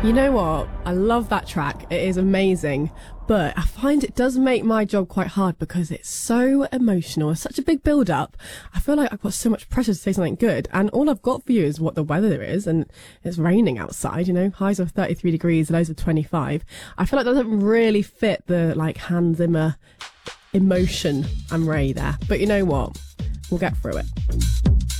You know what? I love that track. It is amazing. But I find it does make my job quite hard because it's so emotional. It's such a big build up. I feel like I've got so much pressure to say something good. And all I've got for you is what the weather is. And it's raining outside, you know, highs of 33 degrees, lows of 25. I feel like that doesn't really fit the like Hans Zimmer emotion I'm Ray there. But you know what? We'll get through it.